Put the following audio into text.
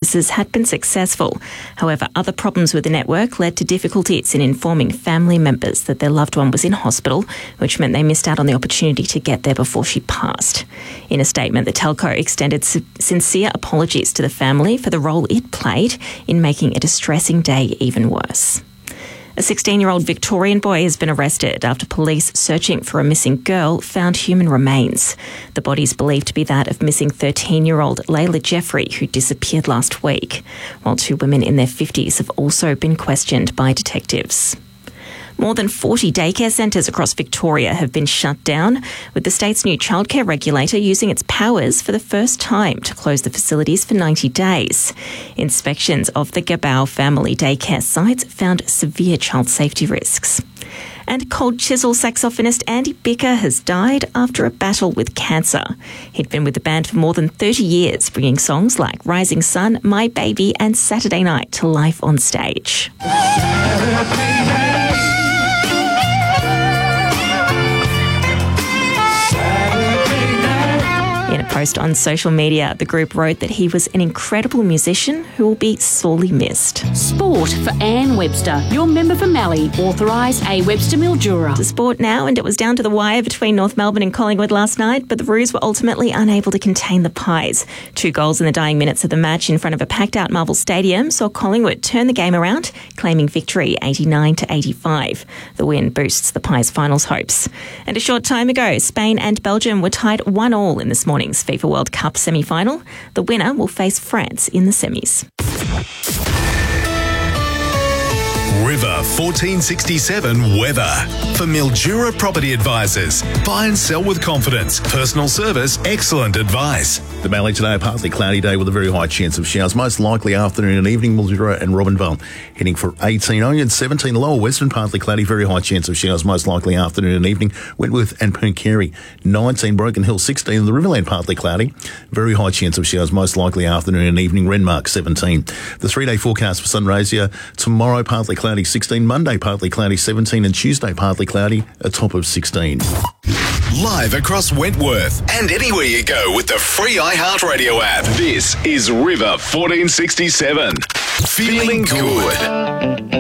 services had been successful. However, other problems with the network led to difficulties in informing family members that their loved one was in hospital, which meant they missed out on the opportunity to get there before she passed. In a statement, the telco extended sincere apologies to the family for the role it played in making a distressing day even worse. A 16-year-old Victorian boy has been arrested after police searching for a missing girl found human remains. The body is believed to be that of missing 13-year-old Layla Jeffrey, who disappeared last week, while two women in their 50s have also been questioned by detectives. More than 40 daycare centres across Victoria have been shut down, with the state's new childcare regulator using its powers for the first time to close the facilities for 90 days. Inspections of the Gabao family daycare sites found severe child safety risks. And Cold Chisel saxophonist Andy Bicker has died after a battle with cancer. He'd been with the band for more than 30 years, bringing songs like Rising Sun, My Baby and Saturday Night to life on stage. In a post on social media, the group wrote that he was an incredible musician who will be sorely missed. Sport for Anne Webster, your member for Mallee, authorised A. Webster Mildura. To sport now, and it was down to the wire between North Melbourne and Collingwood last night, but the Roos were ultimately unable to contain the Pies. 2 goals in the dying minutes of the match in front of a packed-out Marvel Stadium saw Collingwood turn the game around, claiming victory 89-85. The win boosts the Pies' finals hopes. And a short time ago, Spain and Belgium were tied 1-1 in this morning's FIFA World Cup semi-final. The winner will face France in the semis. River 1467 weather. For Mildura Property Advisors. Buy and sell with confidence. Personal service, excellent advice. The Mallee today, a partly cloudy day with a very high chance of showers. Most likely afternoon and evening, Mildura and Robinvale heading for 18 only and 17 lower western, partly cloudy, very high chance of showers. Most likely afternoon and evening, Wentworth and Pooncarie 19, Broken Hill 16, the Riverland partly cloudy, very high chance of showers. Most likely afternoon and evening, Renmark 17. The 3-day forecast for Sunraysia tomorrow, partly cloudy 16, Monday partly cloudy 17 and Tuesday partly cloudy, a top of 16. Live across Wentworth and anywhere you go with the free iHeartRadio app. This is River 1467. Feeling good.